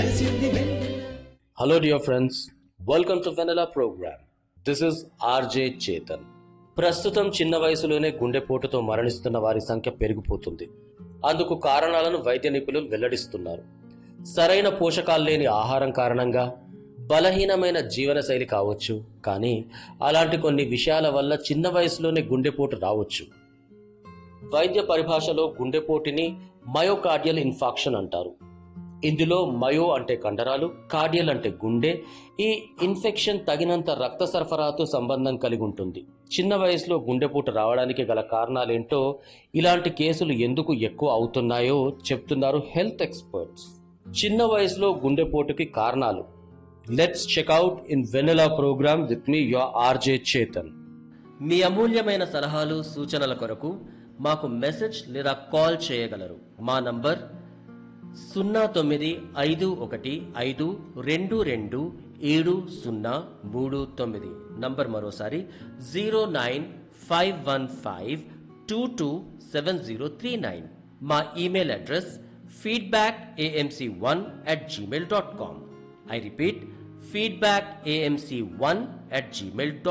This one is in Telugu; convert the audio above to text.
Hello dear friends, welcome to Vanilla program. This is RJ Chetan. ప్రస్తుతం చిన్న వయసులోనే గుండెపోటుతో మరణిస్తున్న వారి సంఖ్య పెరిగిపోతుంది. అందుకు కారణాలను వైద్య నిపుణులు వెల్లడిస్తున్నారు. సరైన పోషకాలు లేని ఆహారం కారణంగా, బలహీనమైన జీవనశైలి కావచ్చు, కానీ అలాంటి కొన్ని విషయాల వల్ల చిన్న వయసులోనే గుండెపోటు రావచ్చు. వైద్య పరిభాషలో గుండెపోటుని మయోకార్డియల్ ఇన్ఫాక్షన్ అంటారు. ఇందులో మయో అంటే కండరాలు, కార్డియల్ అంటే గుండె. ఈ ఇన్ఫెక్షన్ తగినంత రక్త సరఫరాతో సంబంధం కలిగి ఉంటుంది. చిన్న వయసులో గుండెపోటు రావడానికి గల కారణాలేంటో, ఇలాంటి కేసులు ఎందుకు ఎక్కువ అవుతున్నాయో చెప్తున్నారు హెల్త్ ఎక్స్పర్ట్స్. చిన్న వయసులో గుండెపోటుకి కారణాలు. Let's checkout in vanilla programme with me your RJ Chetan. మీ అమూల్యమైన సలహాలు, సూచనల కొరకు మాకు మెసేజ్ లేదా కాల్ చేయగలరు. మా నంబర్ 0951522739. నంబర్ మరోసారి 09515227039. మా email address feedbackamc1@gmail.com. I repeat, feedbackamc1@gmail.com.